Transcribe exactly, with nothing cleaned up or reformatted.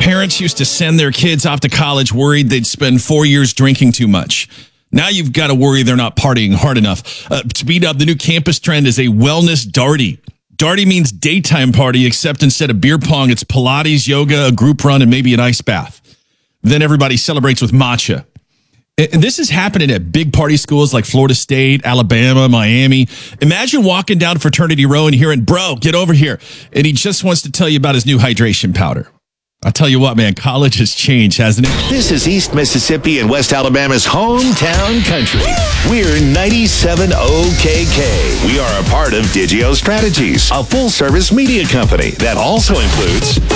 parents used to send their kids off to college worried they'd spend four years drinking too much. Now you've got to worry they're not partying hard enough. Uh, to beat up, the new campus trend is a wellness darty. Darty means daytime party, except instead of beer pong, it's Pilates, yoga, a group run, and maybe an ice bath. Then everybody celebrates with matcha. And this is happening at big party schools like Florida State, Alabama, Miami. Imagine walking down Fraternity Row and hearing, bro, get over here. And he just wants to tell you about his new hydration powder. I'll tell you what, man, college has changed, hasn't it? This is East Mississippi and West Alabama's hometown country. We're ninety-seven O K K. We are a part of Digio Strategies, a full-service media company that also includes